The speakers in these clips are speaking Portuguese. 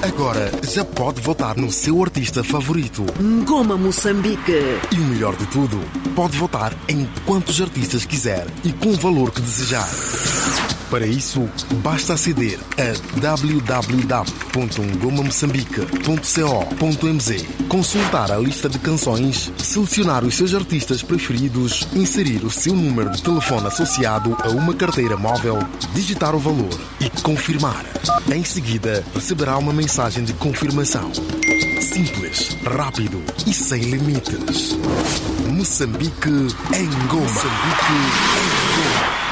Agora já pode votar no seu artista favorito. Ngoma Moçambique. E o melhor de tudo, pode votar em quantos artistas quiser e com o valor que desejar. Para isso, basta aceder a www.ngomamoçambique.co.mz, consultar a lista de canções, selecionar os seus artistas preferidos, inserir o seu número de telefone associado a uma carteira móvel, digitar o valor e confirmar. Em seguida, receberá uma mensagem de confirmação. Simples, rápido e sem limites. Moçambique em Ngoma. Moçambique em Ngoma.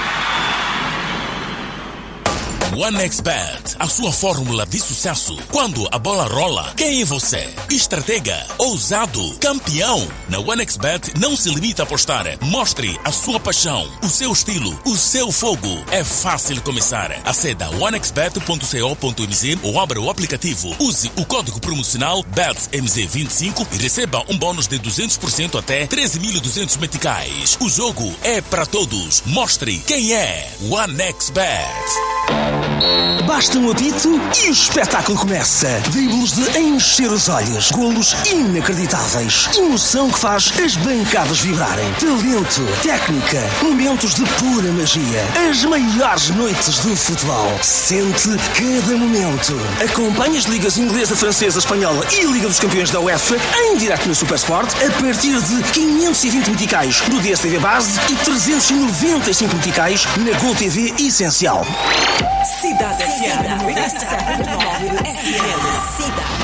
OneXBet, a sua fórmula de sucesso. Quando a bola rola, quem é você? Estratega, ousado, campeão. Na OneXBet não se limita a apostar. Mostre a sua paixão, o seu estilo, o seu fogo. É fácil começar. Aceda a onexbet.co.mz ou abra o aplicativo. Use o código promocional BETSMZ25 e receba um bônus de 200% até 13.200 meticais. O jogo é para todos. Mostre quem é OneXBet. Basta um apito e o espetáculo começa. Dribles de encher os olhos, golos inacreditáveis, emoção que faz as bancadas vibrarem, talento, técnica, momentos de pura magia, as maiores noites do futebol. Sente cada momento. Acompanhe as ligas inglesa, francesa, espanhola e Liga dos Campeões da UEFA em direto no Supersport a partir de 520 meticais no DSTV Base e 395 meticais na Gol TV Essencial. Cidade FM 97.9 FM. Cidade.